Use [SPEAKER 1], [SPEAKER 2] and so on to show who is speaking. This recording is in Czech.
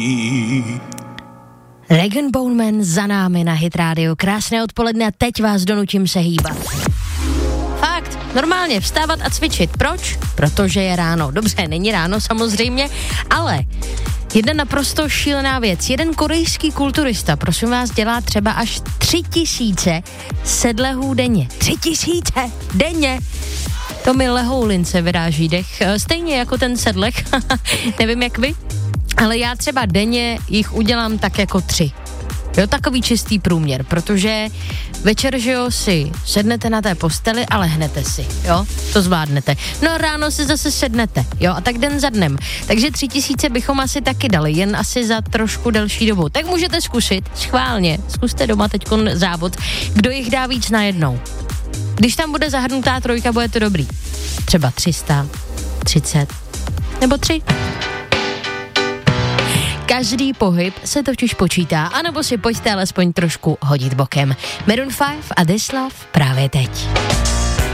[SPEAKER 1] Rag & Bone Man za námi na Hit Radio. Krásné odpoledne a teď vás donutím se hýbat. Fakt, normálně vstávat a cvičit. Proč? Protože je ráno. Dobře, není ráno samozřejmě, ale jedna naprosto šílená věc. Jeden korejský kulturista, prosím vás, dělá třeba až 3000 sedlehů denně. 3000 denně! To mi lehoulince vyráží dech. Stejně jako ten sedlech. Nevím jak vy, ale já třeba denně jich udělám tak jako 3. Jo, takový čistý průměr, protože večer, že jo, si sednete na té posteli a lehnete si, jo, to zvládnete. No a ráno si zase sednete, jo, a tak den za dnem. Takže 3000 bychom asi taky dali, jen asi za trošku delší dobu. Tak můžete zkusit, schválně, zkuste doma teďkon závod, kdo jich dá víc najednou. Když tam bude zahrnutá 3, bude to dobrý. Třeba 300, 30 nebo 3. Každý pohyb se totiž počítá, anebo si pojďte alespoň trošku hodit bokem. Maroon 5 a This Love právě teď.